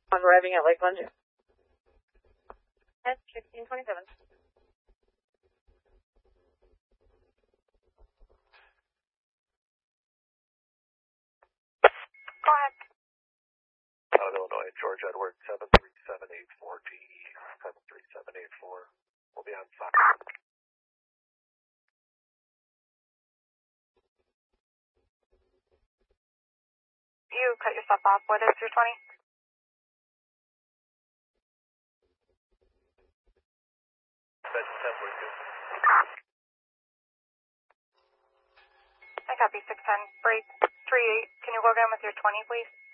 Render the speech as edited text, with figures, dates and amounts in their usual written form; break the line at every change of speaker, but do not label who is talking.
I'm arriving at Lakeland. At 1627.
Go ahead.
South Illinois, George Edward, 73784D, 73784. We'll be on fire.
You cut yourself off. What is your 20?
That's 1042.
I copy 610. Break 38. Can you go again with your 20, please?